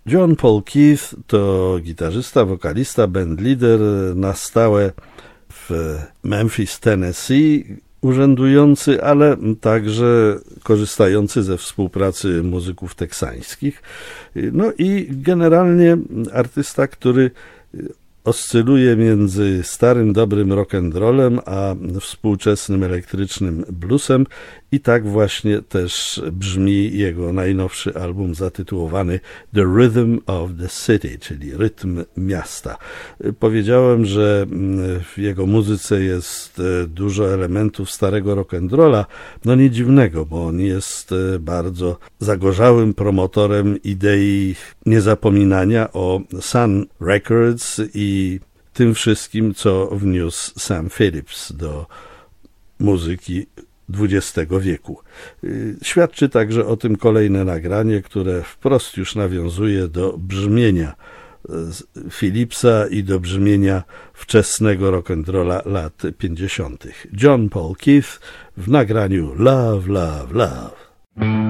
John Paul Keith to gitarzysta, wokalista, bandleader na stałe w Memphis, Tennessee, urzędujący, ale także korzystający ze współpracy muzyków teksańskich. No i generalnie artysta, który oscyluje między starym, dobrym rock'n'rollem a współczesnym elektrycznym bluesem i tak właśnie też brzmi jego najnowszy album zatytułowany The Rhythm of the City, czyli Rytm Miasta. Powiedziałem, że w jego muzyce jest dużo elementów starego rock'n'rolla, no nie dziwnego, bo on jest bardzo zagorzałym promotorem idei niezapominania o Sun Records i tym wszystkim, co wniósł Sam Phillips do muzyki XX wieku. Świadczy także o tym kolejne nagranie, które wprost już nawiązuje do brzmienia Phillipsa i do brzmienia wczesnego rock'n'rolla lat 50. John Paul Keith w nagraniu Love, Love, Love.